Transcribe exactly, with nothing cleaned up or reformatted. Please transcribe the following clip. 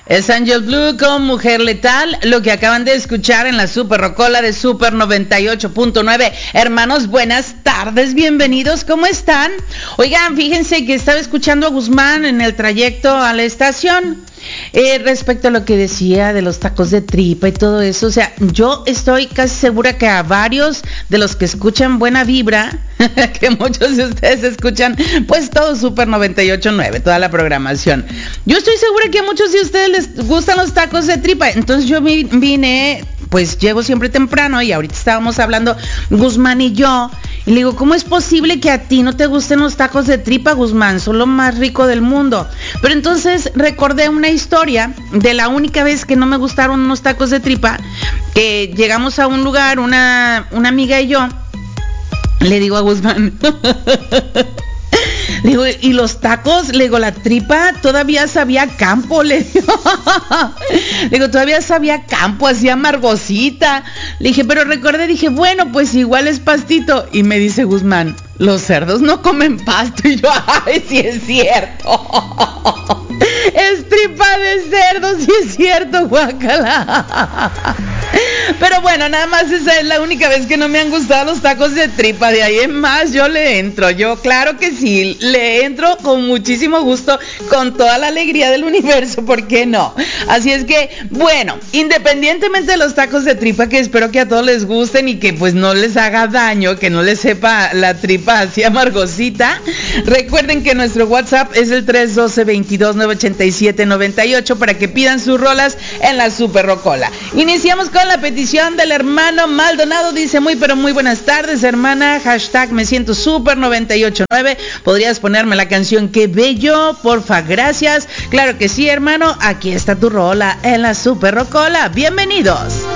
Es Angel Blue con Mujer Letal, lo que acaban de escuchar en la Super Rocola de Super noventa y ocho punto nueve. Hermanos, buenas tardes, bienvenidos, ¿cómo están? Oigan, fíjense que estaba escuchando a Guzmán en el trayecto a la estación. Eh, respecto a lo que decía de los tacos de tripa y todo eso, o sea, yo estoy casi segura que a varios de los que escuchan Buena Vibra, que muchos de ustedes escuchan, pues todo Super noventa y ocho punto nueve, toda la programación. Yo estoy segura que a muchos de ustedes les gustan los tacos de tripa, entonces yo vine, pues llego siempre temprano y ahorita estábamos hablando Guzmán y yo, y le digo, ¿cómo es posible que a ti no te gusten los tacos de tripa, Guzmán? Son lo más rico del mundo. Pero entonces recordé una historia de la única vez que no me gustaron unos tacos de tripa, que llegamos a un lugar, una, una amiga y yo, le digo a Guzmán, le digo, ¿y los tacos? Le digo, la tripa todavía sabía campo, le digo, le digo, todavía sabía campo, hacía amargosita. Le dije, pero recordé, dije, bueno, pues igual es pastito. Y me dice Guzmán, los cerdos no comen pasto. Y yo, ay, sí es cierto. Es tripa de cerdo, sí es cierto, guácala. Pero bueno, nada más esa es la única vez que no me han gustado los tacos de tripa. De ahí en más yo le entro, yo claro que sí, le entro con muchísimo gusto, con toda la alegría del universo, ¿por qué no? Así es que, bueno, independientemente de los tacos de tripa, que espero que a todos les gusten y que pues no les haga daño, que no les sepa la tripa así amargosita, recuerden que nuestro WhatsApp es el tres uno dos, veintidós, novecientos ochenta y siete, noventa y ocho para que pidan sus rolas en la Super Rocola. Iniciamos con la petición del hermano Maldonado, dice, muy pero muy buenas tardes, hermana, hashtag me siento Super noventa y ocho punto nueve, ¿podrías ponerme la canción Qué Bello? Porfa, gracias. Claro que sí, hermano, aquí está tu rola en la Super Rocola, bienvenidos.